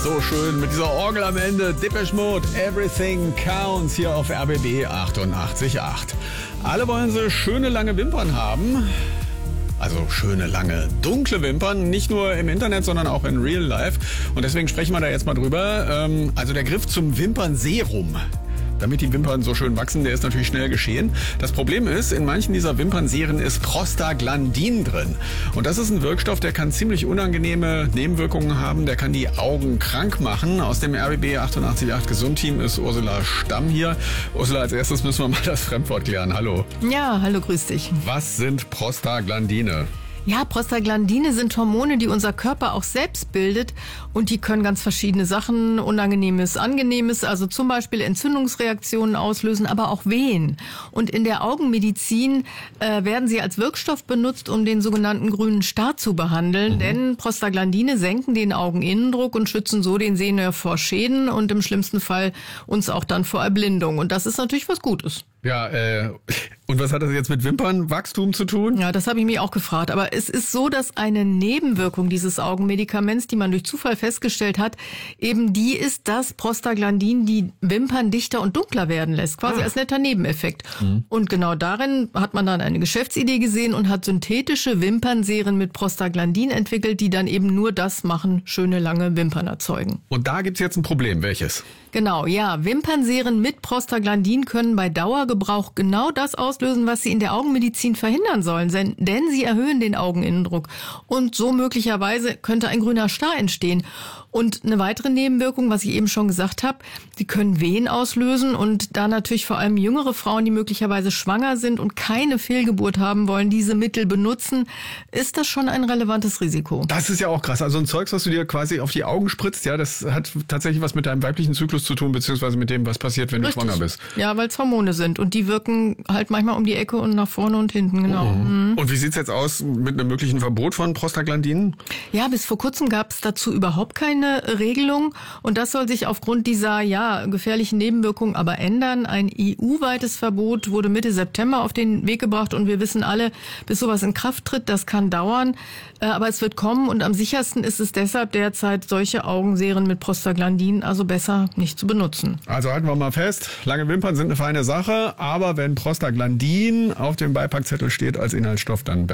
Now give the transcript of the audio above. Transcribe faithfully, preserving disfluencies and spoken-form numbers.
So schön mit dieser Orgel am Ende. Depeche Mode, Everything Counts hier auf R B B achtundachtzig Komma acht. Alle wollen sie schöne lange Wimpern haben. Also schöne, lange, dunkle Wimpern, nicht nur im Internet, sondern auch in Real Life. Und deswegen sprechen wir da jetzt mal drüber. Also der Griff zum Wimpernserum, damit die Wimpern so schön wachsen, der ist natürlich schnell geschehen. Das Problem ist, in manchen dieser Wimpernserien ist Prostaglandin drin. Und das ist ein Wirkstoff, der kann ziemlich unangenehme Nebenwirkungen haben. Der kann die Augen krank machen. Aus dem R B B achtundachtzig Komma acht Gesundteam ist Ursula Stamm hier. Ursula, als erstes müssen wir mal das Fremdwort klären. Hallo. Ja, hallo, grüß dich. Was sind Prostaglandine? Ja, Prostaglandine sind Hormone, die unser Körper auch selbst bildet und die können ganz verschiedene Sachen, Unangenehmes, Angenehmes, also zum Beispiel Entzündungsreaktionen auslösen, aber auch Wehen. Und in der Augenmedizin äh, werden sie als Wirkstoff benutzt, um den sogenannten grünen Star zu behandeln, mhm. denn Prostaglandine senken den Augeninnendruck und schützen so den Sehnerv vor Schäden und im schlimmsten Fall uns auch dann vor Erblindung. Und das ist natürlich was Gutes. Ja, äh, und was hat das jetzt mit Wimpernwachstum zu tun? Ja, das habe ich mich auch gefragt. Aber es ist so, dass eine Nebenwirkung dieses Augenmedikaments, die man durch Zufall festgestellt hat, eben die ist, dass Prostaglandin die Wimpern dichter und dunkler werden lässt, quasi ah. als netter Nebeneffekt. Mhm. Und genau darin hat man dann eine Geschäftsidee gesehen und hat synthetische Wimpernserien mit Prostaglandin entwickelt, die dann eben nur das machen, schöne lange Wimpern erzeugen. Und da gibt's jetzt ein Problem. Welches? Genau, ja. Wimpernserien mit Prostaglandin können bei Dauergebrauch genau das auslösen, was sie in der Augenmedizin verhindern sollen. Denn sie erhöhen den Augeninnendruck. Und so möglicherweise könnte ein grüner Star entstehen. Und eine weitere Nebenwirkung, was ich eben schon gesagt habe, sie können Wehen auslösen. Und da natürlich vor allem jüngere Frauen, die möglicherweise schwanger sind und keine Fehlgeburt haben wollen, diese Mittel benutzen, ist das schon ein relevantes Risiko. Das ist ja auch krass. Also ein Zeugs, was du dir quasi auf die Augen spritzt, ja, das hat tatsächlich was mit deinem weiblichen Zyklus zu tun, beziehungsweise mit dem, was passiert, wenn Richtig. du schwanger bist. Ja, weil es Hormone sind und die wirken halt manchmal um die Ecke und nach vorne und hinten, genau. Mhm. Mhm. Und wie sieht's jetzt aus mit einem möglichen Verbot von Prostaglandinen? Ja, bis vor kurzem gab es dazu überhaupt keine Regelung und das soll sich aufgrund dieser ja gefährlichen Nebenwirkungen aber ändern. Ein E U-weites Verbot wurde Mitte September auf den Weg gebracht und wir wissen alle, bis sowas in Kraft tritt, das kann dauern, aber es wird kommen und am sichersten ist es deshalb derzeit, solche Augenserien mit Prostaglandin also besser nicht zu benutzen. Also halten wir mal fest, lange Wimpern sind eine feine Sache, aber wenn Prostaglandin auf dem Beipackzettel steht als Inhaltsstoff, dann